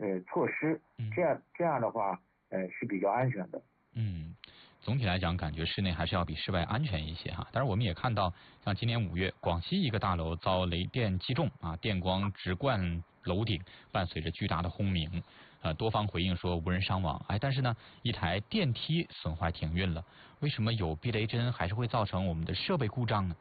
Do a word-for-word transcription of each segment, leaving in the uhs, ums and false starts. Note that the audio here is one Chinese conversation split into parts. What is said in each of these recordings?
呃措施，这样这样的话呃是比较安全的。 嗯，总体来讲，感觉室内还是要比室外安全一些哈。但是我们也看到，像今年五月，广西一个大楼遭雷电击中啊，电光直贯楼顶，伴随着巨大的轰鸣。呃，多方回应说无人伤亡，哎，但是呢，一台电梯损坏停运了。为什么有避雷针还是会造成我们的设备故障呢？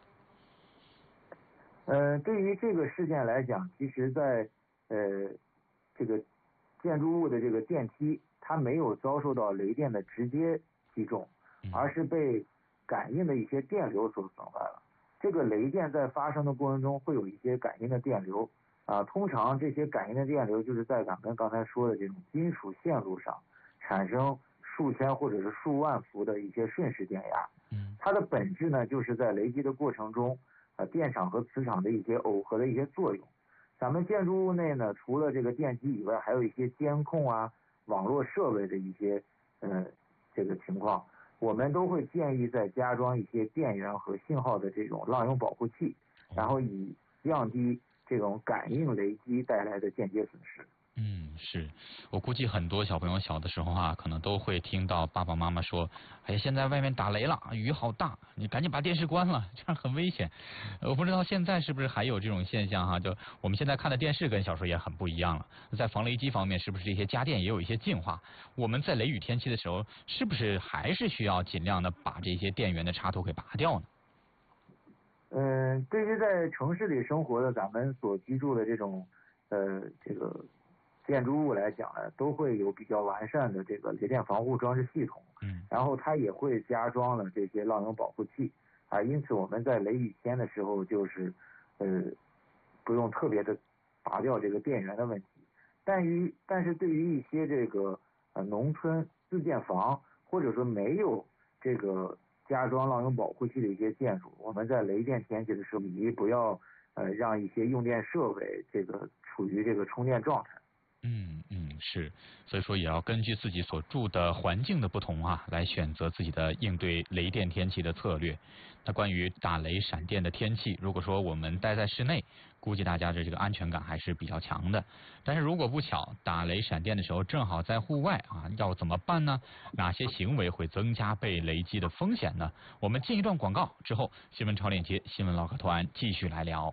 呃，对于这个事件来讲，其实在呃这个建筑物的这个电梯，它没有遭受到雷电的直接击中，而是被感应的一些电流所损坏了。这个雷电在发生的过程中会有一些感应的电流啊，通常这些感应的电流就是在咱们刚才说的这种金属线路上产生数千或者是数万伏的一些瞬时电压。 嗯， 它的本质呢，就是在雷击的过程中，呃，电场和磁场的一些耦合的一些作用。咱们建筑物内呢，除了这个电机以外，还有一些监控啊、网络设备的一些呃这个情况，我们都会建议再加装一些电源和信号的这种浪涌保护器，然后以降低这种感应雷击带来的间接损失。 嗯，是我估计很多小朋友小的时候啊，可能都会听到爸爸妈妈说：“哎呀，现在外面打雷了，雨好大，你赶紧把电视关了，这样很危险。”我不知道现在是不是还有这种现象哈？就我们现在看的电视跟小时候也很不一样了。在防雷击方面，是不是这些家电也有一些进化？我们在雷雨天气的时候，是不是还是需要尽量的把这些电源的插头给拔掉呢？ 嗯，对于在城市里生活的咱们所居住的这种呃这个建筑物来讲呢，都会有比较完善的这个雷电防护装置系统， 嗯， 然后它也会加装了这些浪涌保护器啊，因此我们在雷雨天的时候就是呃不用特别的拔掉这个电源的问题。但于但是对于一些这个呃农村自建房或者说没有这个加装浪涌保护器的一些建筑，我们在雷电天气的时候，你不要呃让一些用电设备这个处于这个充电状态。 嗯嗯，是，所以说也要根据自己所住的环境的不同啊，来选择自己的应对雷电天气的策略。那关于打雷闪电的天气，如果说我们待在室内，估计大家的这个安全感还是比较强的。但是如果不巧打雷闪电的时候正好在户外啊，要怎么办呢？哪些行为会增加被雷击的风险呢？我们进一段广告之后，新闻超链接新闻唠嗑团继续来聊。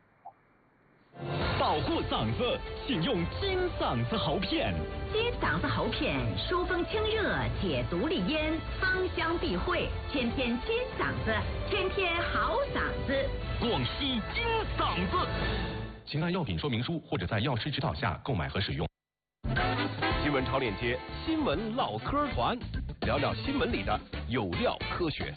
保护嗓子，请用金嗓子喉片。 金嗓子喉片疏风清热，解毒利咽，芳香避秽，天天金嗓子，天天好嗓子。 广西金嗓子，请按药品说明书或者在药师指导下购买和使用。新闻超链接，新闻唠嗑团，聊聊新闻里的有料科学。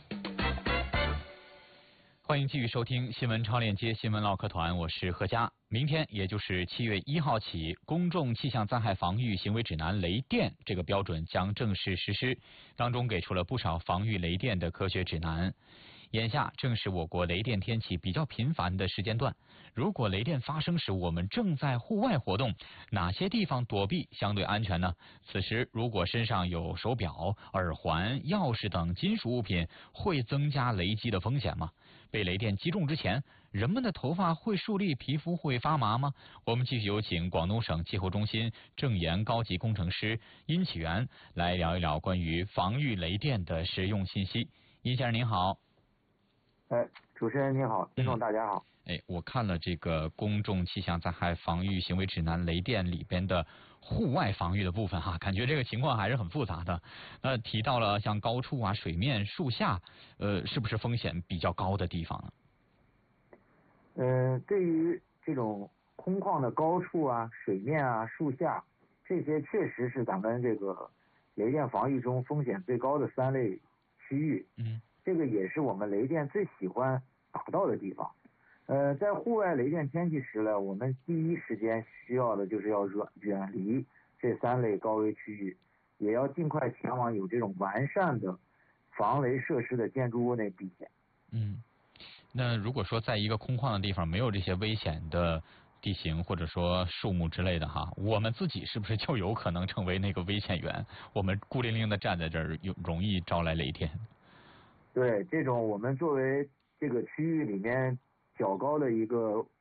欢迎继续收听新闻超链接新闻唠嗑团，我是何佳。明天也就是七月一号起，公众气象灾害防御行为指南雷电这个标准将正式实施，当中给出了不少防御雷电的科学指南。眼下正是我国雷电天气比较频繁的时间段，如果雷电发生时我们正在户外活动，哪些地方躲避相对安全呢？此时如果身上有手表、耳环、钥匙等金属物品，会增加雷击的风险吗？被雷电击中之前，人们的头发会竖立，皮肤会发麻吗？我们继续有请广东省气候中心正研高级工程师殷启元来聊一聊关于防御雷电的实用信息。殷先生您好。 哎，主持人您好，听众大家好。 嗯、哎，我看了这个公众气象灾害防御行为指南雷电里边的户外防御的部分哈，感觉这个情况还是很复杂的。那提到了像高处啊、水面、树下，呃，是不是风险比较高的地方呢？ 呃，对于这种空旷的高处啊、水面啊、树下，这些确实是咱们这个雷电防御中风险最高的三类区域。 嗯。 这个也是我们雷电最喜欢打到的地方。呃，在户外雷电天气时呢，我们第一时间需要的就是要远远离这三类高危区域，也要尽快前往有这种完善的防雷设施的建筑物内避险。 嗯，那如果说在一个空旷的地方没有这些危险的地形或者说树木之类的哈，我们自己是不是就有可能成为那个危险源？我们孤零零的站在这儿，有容易招来雷电。 对，这种我们作为这个区域里面较高的一个